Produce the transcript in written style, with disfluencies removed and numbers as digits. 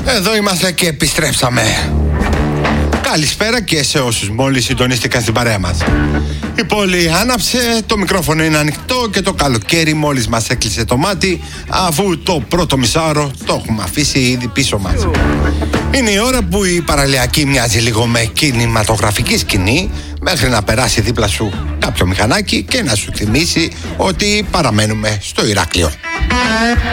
Εδώ είμαστε και επιστρέψαμε. Καλησπέρα και σε όσους μόλις συντονίστηκαν στην παρέα μας. Η πόλη άναψε, το μικρόφωνο είναι ανοιχτό και το καλοκαίρι μόλις μας έκλεισε το μάτι, αφού το πρώτο μισάωρο το έχουμε αφήσει ήδη πίσω μας. Είναι η ώρα που η παραλιακή μοιάζει λίγο με κινηματογραφική σκηνή, μέχρι να περάσει δίπλα σου κάποιο μηχανάκι και να σου θυμίσει ότι παραμένουμε στο Ηράκλειο.